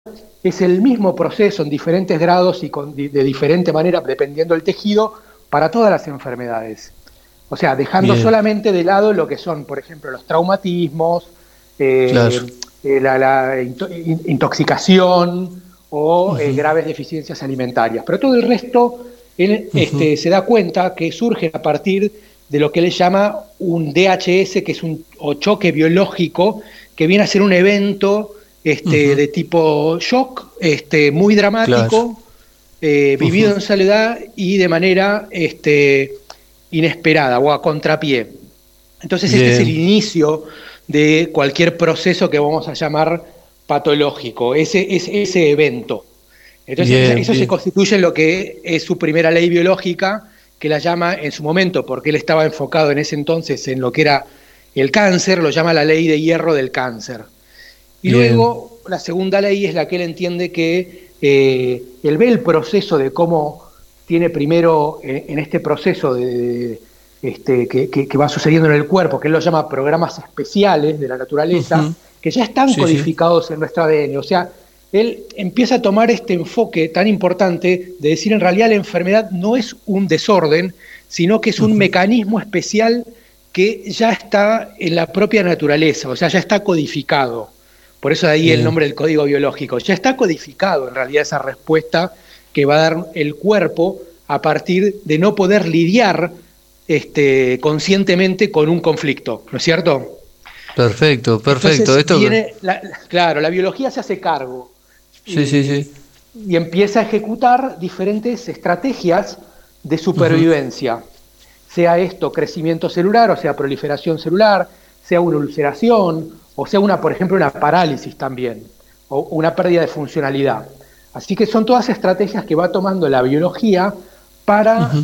es el mismo proceso en diferentes grados y de diferente manera, dependiendo del tejido, para todas las enfermedades. O sea, dejando Bien, solamente de lado lo que son, por ejemplo, los traumatismos, claro. la intoxicación o Ujú, graves deficiencias alimentarias. Pero todo el resto, él ujú, se da cuenta que surge a partir de lo que él llama un DHS, que es un o choque biológico, que viene a ser un evento ujú, de tipo shock, muy claro. dramático, vivido Ujú, en soledad y de manera inesperada o a contrapié. Entonces este es el bien, inicio de cualquier proceso que vamos a llamar patológico, ese evento. Entonces bien, eso se bien. constituye en lo que es su primera ley biológica, que la llama en su momento, porque él estaba enfocado en ese entonces en lo que era el cáncer, lo llama la ley de hierro del cáncer. Y Bien. luego la segunda ley es la que él entiende que él ve el proceso de cómo tiene primero en este proceso que va sucediendo en el cuerpo, que él lo llama programas especiales de la naturaleza, Ujú, que ya están sí, sí. codificados en nuestro ADN. O sea, él empieza a tomar este enfoque tan importante de decir en realidad la enfermedad no es un desorden, sino que es un Ujú, mecanismo especial que ya está en la propia naturaleza, o sea, ya está codificado. Por eso de ahí el bien. nombre del código biológico. Ya está codificado en realidad esa respuesta que va a dar el cuerpo a partir de no poder lidiar conscientemente con un conflicto, ¿no es cierto? Perfecto, perfecto. Entonces Esto, viene, claro, la biología se hace cargo sí, sí, y, sí. y empieza a ejecutar diferentes estrategias de Ujú, supervivencia, sea esto crecimiento celular, o sea, proliferación celular, sea una ulceración, o sea, por ejemplo, una parálisis también, o una pérdida de funcionalidad. Así que son todas estrategias que va tomando la biología para ujú.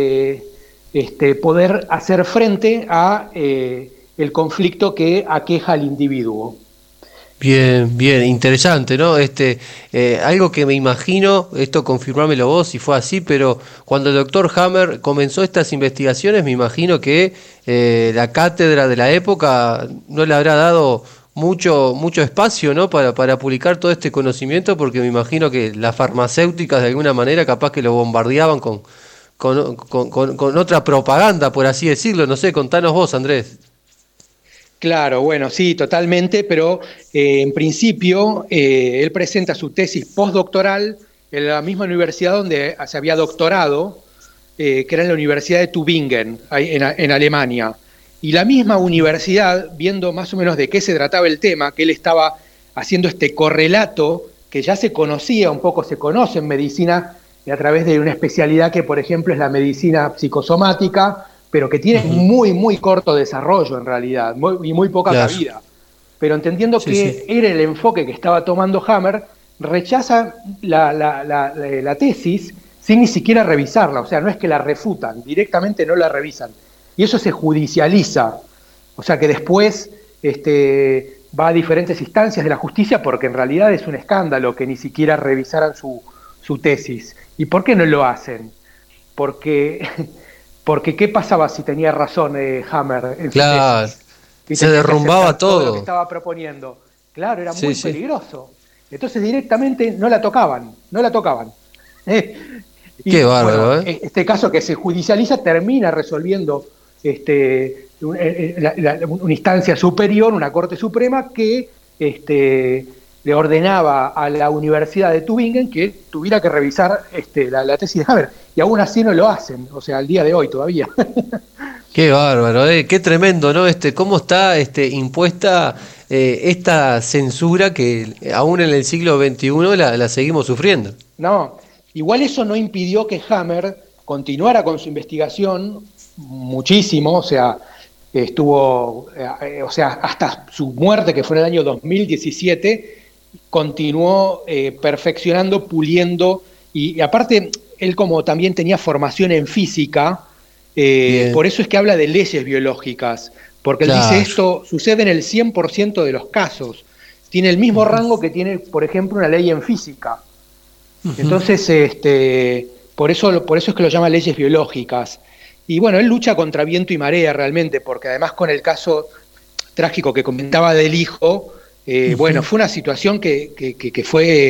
poder hacer frente a el conflicto que aqueja al individuo. Bien, bien, interesante, ¿no? Algo que me imagino, esto confirmámelo vos si fue así, pero cuando el doctor Hammer comenzó estas investigaciones, me imagino que la cátedra de la época no le habrá dado mucho espacio, ¿no? Para publicar todo este conocimiento, porque me imagino que las farmacéuticas de alguna manera capaz que lo bombardeaban con otra propaganda, por así decirlo. No sé, contanos vos, Andrés. Claro, bueno, sí, totalmente, pero en principio él presenta su tesis postdoctoral en la misma universidad donde se había doctorado, que era en la Universidad de Tübingen, ahí en Alemania. Y la misma universidad, viendo más o menos de qué se trataba el tema, que él estaba haciendo este correlato que ya se conocía, un poco se conoce en medicina a través de una especialidad que, por ejemplo, es la medicina psicosomática, pero que tiene Ujú, muy corto desarrollo en realidad y muy poca claro, cabida. Pero entendiendo sí, sí. que era el enfoque que estaba tomando Hammer, rechaza la tesis sin ni siquiera revisarla, o sea, no es que la refutan, directamente no la revisan. Y eso se judicializa, o sea que después va a diferentes instancias de la justicia porque en realidad es un escándalo que ni siquiera revisaran su tesis. ¿Y por qué no lo hacen? Porque, porque ¿qué pasaba si tenía razón Hammer en su Claro, tesis? Y se tenía que derrumbaba aceptar todo lo que todo. estaba proponiendo. Claro, era Sí, muy sí. peligroso. Entonces directamente no la tocaban, no la tocaban. Qué Y bueno, bárbaro, ¿eh? este caso que se judicializa termina resolviendo una instancia superior, una Corte Suprema, que le ordenaba a la Universidad de Tübingen que tuviera que revisar la tesis de Haber. Y aún así no lo hacen, o sea, al día de hoy todavía. Qué bárbaro, ¿eh? Qué tremendo, ¿no? Cómo está impuesta esta censura que aún en el siglo XXI la seguimos sufriendo. No, igual eso no impidió que Hammer continuara con su investigación muchísimo, o sea, o sea, hasta su muerte, que fue en el año 2017, continuó perfeccionando, puliendo, y aparte, él como también tenía formación en física, Bien, por eso es que habla de leyes biológicas, porque él dice claro. esto sucede en el 100% de los casos, tiene el mismo Ujú, rango que tiene, por ejemplo, una ley en física. ujú. Entonces, por eso es que lo llama leyes biológicas. Y bueno, él lucha contra viento y marea realmente, porque además con el caso trágico que comentaba del hijo, Bueno, fue una situación que fue